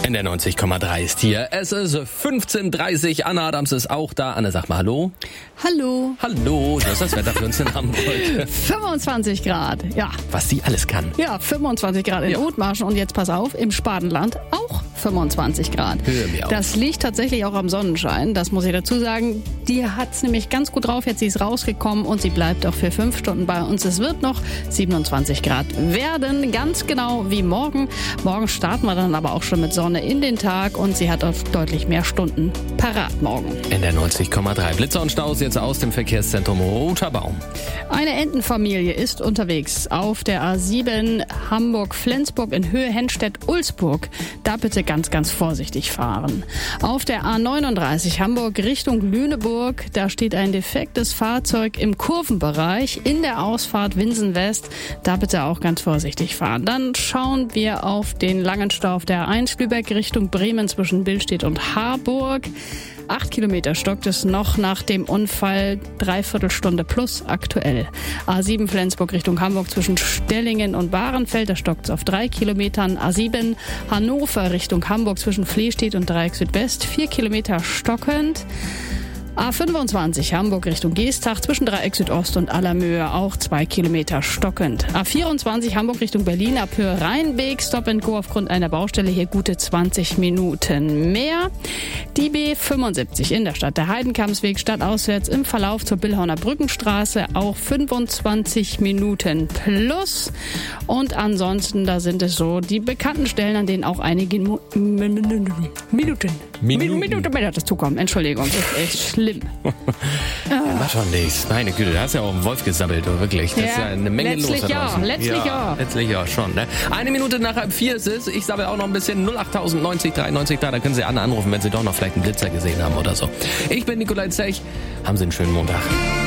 In der 90,3 ist hier. Es ist 15:30 Uhr. Anna Adams ist auch da. Anna, sag mal Hallo. Hallo. Hallo, das ist das Wetter für uns in Hamburg. 25 Grad, ja. Was sie alles kann. Ja, 25 Grad in Othmarschen und jetzt pass auf, im Spadenland auch 25 Grad. Hör mir auf. Das liegt tatsächlich auch am Sonnenschein, das muss ich dazu sagen. Die hat's nämlich ganz gut drauf, jetzt sie ist rausgekommen und sie bleibt auch für 5 Stunden bei uns. Es wird noch 27 Grad werden, ganz genau wie morgen. Morgen starten wir dann aber auch schon mit Sonne in den Tag und sie hat auf deutlich mehr Stunden parat morgen. In der 90,3. Blitzer und Staus jetzt aus dem Verkehrszentrum Roter Baum. Eine Entenfamilie ist unterwegs auf der A7 Hamburg-Flensburg in Höhe Henstedt-Ulzburg. Da bitte ganz, ganz vorsichtig fahren. Auf der A39 Hamburg Richtung Lüneburg, da steht ein defektes Fahrzeug im Kurvenbereich in der Ausfahrt Winsen West. Da bitte auch ganz vorsichtig fahren. Dann schauen wir auf den langen Stau auf der A1 Lübeck Richtung Bremen zwischen Billstedt und Harburg. 8 Kilometer stockt es noch nach dem Unfall, 3/4 Stunde plus aktuell. A7 Flensburg Richtung Hamburg zwischen Stellingen und Bahrenfeld, da stockt es auf 3 Kilometern. A7 Hannover Richtung Hamburg zwischen Flehstedt und Dreieck Südwest, 4 Kilometer stockend. A25 Hamburg Richtung Geestach zwischen Dreieck Südost und Allermöhe auch 2 Kilometer stockend. A24 Hamburg Richtung Berlin ab Höhe Rheinbeek, Stop and Go aufgrund einer Baustelle, hier gute 20 Minuten mehr. Die B75 in der Stadt, der Heidenkampsweg stadtauswärts im Verlauf zur Billhauner Brückenstraße auch 25 Minuten plus. Und ansonsten, da sind es so die bekannten Stellen, an denen auch einige Minuten mehr dazukommen. Entschuldigung, das ist echt schlimm. Mach schon nichts. Meine Güte, da hast ja auch einen Wolf gesammelt, wirklich. Das ist ja eine Menge letztlich los da draußen. Letztlich ja schon. Ne? 1 Minute nach 3:30 ist es. Ich sammle auch noch ein bisschen 08000 90 93 da. Da können Sie Anna anrufen, wenn Sie doch noch vielleicht einen Blitzer gesehen haben oder so. Ich bin Nikolai Zech. Haben Sie einen schönen Montag.